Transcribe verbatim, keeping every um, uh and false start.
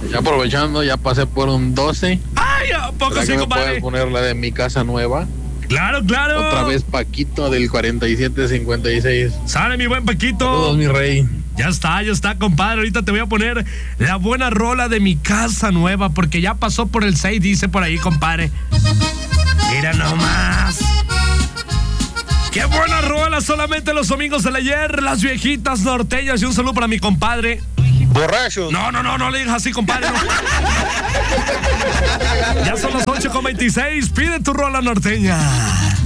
Ya aprovechando, ya pasé por un doce. Ay, ¿a poco ¿Será sí, que me compadre? puedes poner la de mi casa nueva? Claro, claro. Otra vez Paquito del cuarenta y siete cincuenta y seis. Sale, mi buen Paquito. Saludos, mi rey. Ya está, ya está, compadre. Ahorita te voy a poner la buena rola de mi casa nueva, porque ya pasó por el seis, dice por ahí, compadre. Mira nomás. Qué buena rola, solamente los domingos del ayer, las viejitas norteñas, y un saludo para mi compadre. Borrachos. No, no, no, no le digas así, compadre. No. Ya son las ocho con veintiséis. Pide tu rola norteña.